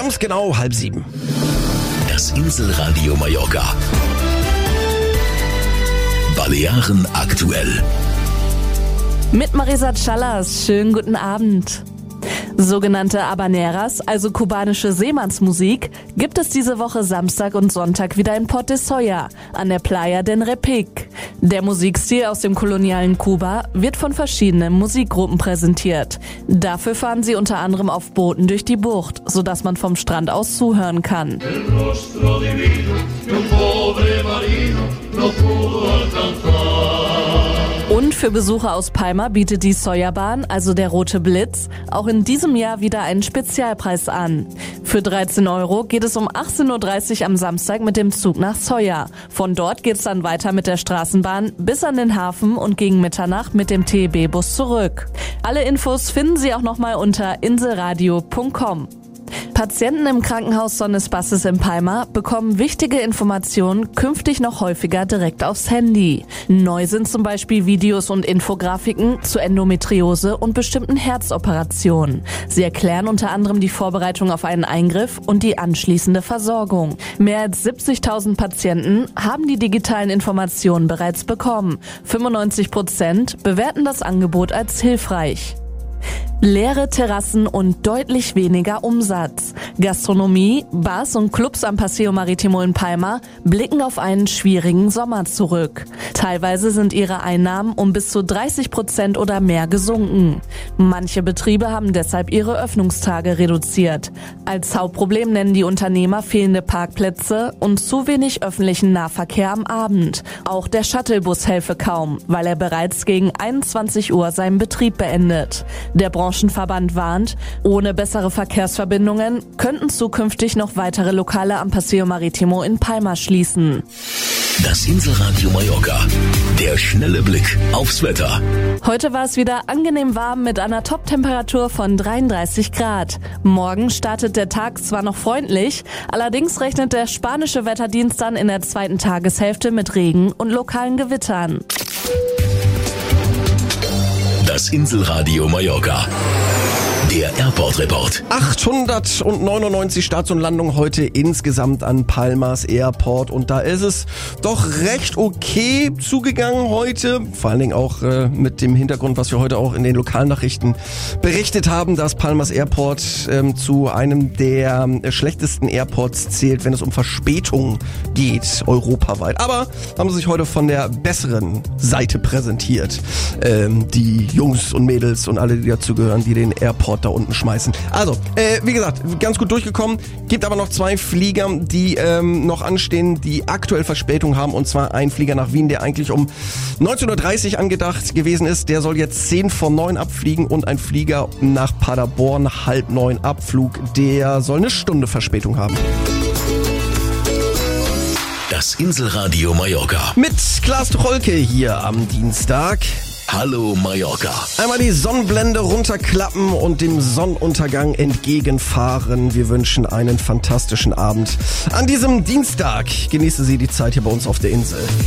Ganz genau 6:30. Das Inselradio Mallorca. Balearen aktuell. Mit Marisa Callas, schönen guten Abend. Sogenannte Habaneras, also kubanische Seemannsmusik, gibt es diese Woche Samstag und Sonntag wieder in Port de Soya an der Playa del Repic. Der Musikstil aus dem kolonialen Kuba wird von verschiedenen Musikgruppen präsentiert. Dafür fahren sie unter anderem auf Booten durch die Bucht, sodass man vom Strand aus zuhören kann. Und für Besucher aus Palma bietet die Soya-Bahn, also der Rote Blitz, auch in diesem Jahr wieder einen Spezialpreis an. Für 13 € geht es um 18:30 Uhr am Samstag mit dem Zug nach Soya. Von dort geht's dann weiter mit der Straßenbahn bis an den Hafen und gegen Mitternacht mit dem TEB-Bus zurück. Alle Infos finden Sie auch nochmal unter inselradio.com. Patienten im Krankenhaus Son Espaces in Palma bekommen wichtige Informationen künftig noch häufiger direkt aufs Handy. Neu sind zum Beispiel Videos und Infografiken zu Endometriose und bestimmten Herzoperationen. Sie erklären unter anderem die Vorbereitung auf einen Eingriff und die anschließende Versorgung. Mehr als 70.000 Patienten haben die digitalen Informationen bereits bekommen. 95% bewerten das Angebot als hilfreich. Leere Terrassen und deutlich weniger Umsatz. Gastronomie, Bars und Clubs am Paseo Marítimo in Palma blicken auf einen schwierigen Sommer zurück. Teilweise sind ihre Einnahmen um bis zu 30% oder mehr gesunken. Manche Betriebe haben deshalb ihre Öffnungstage reduziert. Als Hauptproblem nennen die Unternehmer fehlende Parkplätze und zu wenig öffentlichen Nahverkehr am Abend. Auch der Shuttlebus helfe kaum, weil er bereits gegen 21 Uhr seinen Betrieb beendet. Der Branchenverband warnt, ohne bessere Verkehrsverbindungen könnten zukünftig noch weitere Lokale am Paseo Marítimo in Palma schließen. Das Inselradio Mallorca. Der schnelle Blick aufs Wetter. Heute war es wieder angenehm warm mit einer Top-Temperatur von 33 Grad. Morgen startet der Tag zwar noch freundlich, allerdings rechnet der spanische Wetterdienst dann in der zweiten Tageshälfte mit Regen und lokalen Gewittern. Das Inselradio Mallorca. Der Airport Report. 899 Starts und Landungen heute insgesamt an Palmas Airport und da ist es doch recht okay zugegangen heute. Vor allen Dingen auch mit dem Hintergrund, was wir heute auch in den Lokalnachrichten berichtet haben, dass Palmas Airport zu einem der schlechtesten Airports zählt, wenn es um Verspätungen geht, europaweit. Aber haben sie sich heute von der besseren Seite präsentiert. Die Jungs und Mädels und alle, die dazugehören, die den Airport da unten schmeißen. Also, wie gesagt, ganz gut durchgekommen. Gibt aber noch 2 Flieger, die noch anstehen, die aktuell Verspätung haben. Und zwar ein Flieger nach Wien, der eigentlich um 19:30 Uhr angedacht gewesen ist. Der soll jetzt 8:50 abfliegen. Und ein Flieger nach Paderborn, 8:30 Abflug. Der soll eine Stunde Verspätung haben. Das Inselradio Mallorca. Mit Klaas Tucholke hier am Dienstag. Hallo Mallorca. Einmal die Sonnenblende runterklappen und dem Sonnenuntergang entgegenfahren. Wir wünschen einen fantastischen Abend. An diesem Dienstag genießen Sie die Zeit hier bei uns auf der Insel.